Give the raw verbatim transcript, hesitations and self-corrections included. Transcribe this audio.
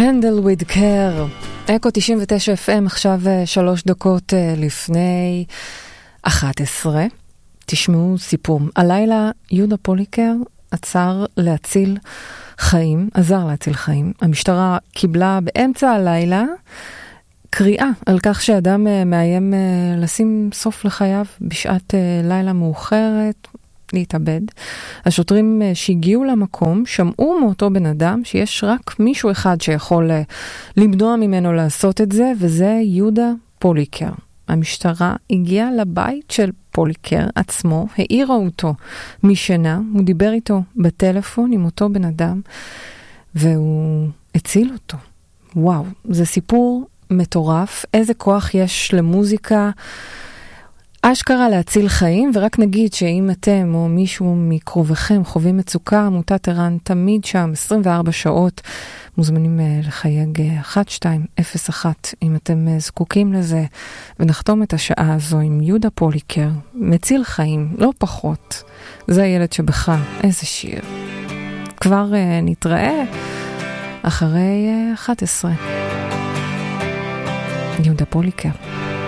Handle with care. אקו תשעים ותשע אף אם, עכשיו שלוש דקות לפני אחת עשרה. תשמעו סיפור. הלילה יהודה פוליקר עצר להציל חיים, עזר להציל חיים. המשטרה קיבלה באמצע הלילה קריאה על כך שאדם מאיים לשים סוף לחייו בשעת לילה מאוחרת, להתאבד. השוטרים שהגיעו למקום שמעו מאותו בן אדם שיש רק מישהו אחד שיכול למנוע ממנו לעשות את זה, וזה יהודה פוליקר. המשטרה הגיעה לבית של פוליקר עצמו, העירה אותו משינה, הוא דיבר איתו בטלפון עם אותו בן אדם, והוא הציל אותו. וואו, זה סיפור מטורף, איזה כוח יש למוזיקה, אשכרה להציל חיים. ורק נגיד שאם אתם או מישהו מקרובכם חווים מצוקה, עמותת ער"ן תמיד שם עשרים וארבע שעות, מוזמנים לחייג אחת שתיים אפס אחת אם אתם זקוקים לזה, ונחתום את השעה הזו עם יהודה פוליקר, מציל חיים, לא פחות. זה הילד שבך, איזה שיר. כבר uh, נתראה אחרי uh, אחת עשרה. יהודה פוליקר.